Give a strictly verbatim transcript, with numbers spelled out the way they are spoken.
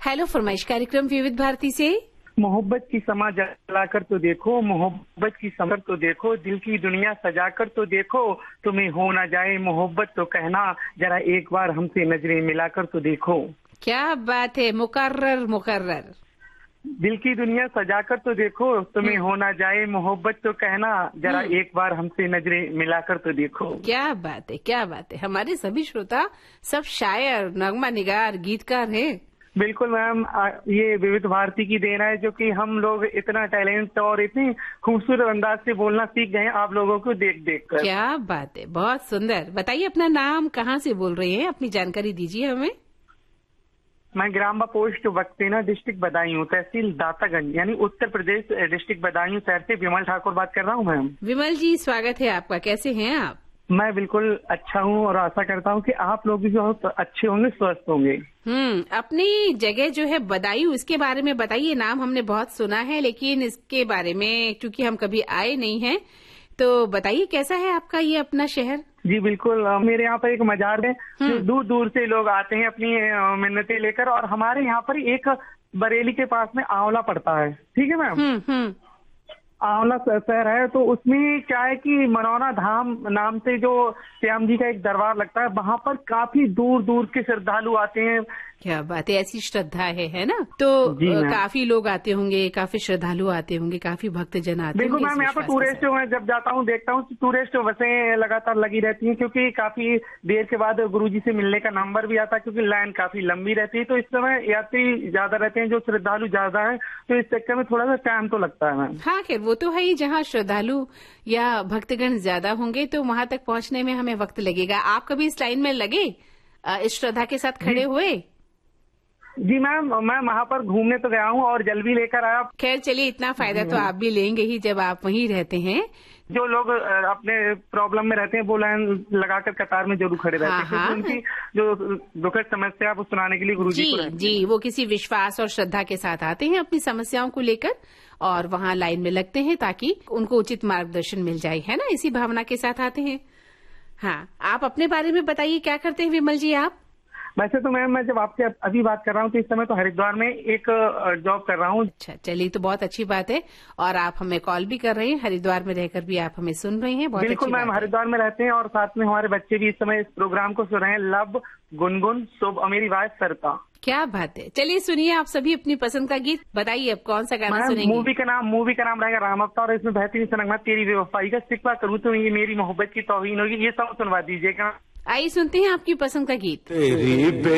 Hello फरमाइश कार्यक्रम विविध भारती से। मोहब्बत की समा जलाकर तो देखो, मोहब्बत की समर तो देखो, दिल की दुनिया सजाकर तो देखो, तुम्हें हो ना जाए मोहब्बत तो कहना, जरा एक बार हमसे नजरें मिलाकर तो देखो। क्या बात है, मुकर्रर मुकर्रर। दिल की दुनिया सजाकर तो देखो, तुम्हें हो ना जाए मोहब्बत तो कहना, जरा एक बार हमसे नजरें मिलाकर तो देखो। क्या बात है, क्या बात है। हमारे सभी श्रोता सब शायर, नगमा निगार, गीतकार हैं। बिल्कुल मैम, ये विविध भारती की देन है जो कि हम लोग इतना टैलेंट और इतनी खूबसूरत अंदाज से बोलना सीख गए हैं आप लोगों को देख देख कर। क्या बात है, बहुत सुंदर। बताइए अपना नाम, कहाँ से बोल रहे हैं, अपनी जानकारी दीजिए हमें। मैं ग्राम पोस्ट बक्सेना, डिस्ट्रिक्ट बदायूं, तहसील दातागंज, यानी उत्तर प्रदेश, डिस्ट्रिक्ट बदायूं शहर से विमल ठाकुर बात कर रहा हूँ मैम। विमल जी, स्वागत है आपका। कैसे हैं आप? मैं बिल्कुल अच्छा हूँ और आशा करता हूँ कि आप लोग भी बहुत अच्छे होंगे, स्वस्थ होंगे। हम्म अपनी जगह जो है बदायूं, इसके बारे में बताइए। नाम हमने बहुत सुना है, लेकिन इसके बारे में क्योंकि हम कभी आए नहीं हैं, तो बताइए कैसा है आपका ये अपना शहर? जी बिल्कुल, मेरे यहाँ पर एक मजार है जो दूर दूर से लोग आते हैं अपनी मिन्नतें लेकर, और हमारे यहाँ पर एक बरेली के पास में आंवला पड़ता है, ठीक है मैम। हम्म हम्म आंवला शहर है, तो उसमें क्या है कि मनौना धाम नाम से जो श्याम जी का एक दरबार लगता है, वहाँ पर काफी दूर दूर के श्रद्धालु आते हैं। क्या बात है, ऐसी श्रद्धा है है ना? तो काफी लोग आते होंगे, काफी श्रद्धालु आते होंगे, काफी भक्तजन आते होंगे। बिल्कुल मैम, यहाँ पर टूरिस्ट मैं जब जाता हूँ देखता हूँ टूरिस्ट बसें लगातार लगी रहती हैं, क्योंकि काफी देर के बाद गुरुजी से मिलने का नंबर भी आता है, क्योंकि लाइन काफी लंबी रहती है। तो इस समय यात्री ज्यादा रहते हैं, जो श्रद्धालु ज्यादा है, तो इस चक्कर में थोड़ा सा टाइम तो लगता है मैम। हाँ खैर, वो तो है ही। जहाँ श्रद्धालु या भक्तगण ज्यादा होंगे तो वहां तक पहुंचने में हमें वक्त लगेगा। आप कभी इस लाइन में लगे, इस श्रद्धा के साथ खड़े हुए? जी मैम, मैं वहाँ पर घूमने तो गया हूँ और जल भी लेकर आया। खैर चलिए, इतना फायदा तो आप भी लेंगे ही जब आप वहीं रहते हैं। जो लोग अपने प्रॉब्लम में रहते हैं वो लाइन लगाकर कतार में जरूर खड़े रहते हैं, हाँ, क्योंकि उनकी जो दुखद समस्या वो सुनाने के लिए गुरुजी को रहते हैं। जी, वो किसी विश्वास और श्रद्धा के साथ आते हैं अपनी समस्याओं को लेकर, और वहाँ लाइन में लगते हैं ताकि उनको उचित मार्गदर्शन मिल जाए, है ना? इसी भावना के साथ आते हैं। हाँ, आप अपने बारे में बताइए, क्या करते हैं विमल जी आप? वैसे तो मैम, मैं जब आपसे अभी बात कर रहा हूँ तो इस समय तो हरिद्वार में एक जॉब कर रहा हूँ। अच्छा, चलिए तो बहुत अच्छी बात है। और आप हमें कॉल भी कर रहे हैं, हरिद्वार में रहकर भी आप हमें सुन रहे हैं। बहुत बिल्कुल मैम, हरिद्वार में रहते हैं और साथ में हमारे बच्चे भी इस समय इस प्रोग्राम को सुन रहे हैं। लब, गुनगुन, शुभ, मेरी वाइफ सरता। क्या बात है। चलिए सुनिए आप सभी अपनी पसंद का गीत। बताइए अब कौन सा गाना सुनेंगे? मूवी का नाम मूवी का नाम रहेगा राम अवतार, और इसमें बेहतरीन सा नगमा तेरी बेवफाई का, सिकवा करूँ तो ये मेरी मोहब्बत की तौहीन होगी, ये सब सुनवा दीजिएगा। आइए सुनते हैं आपकी पसंद का गीत।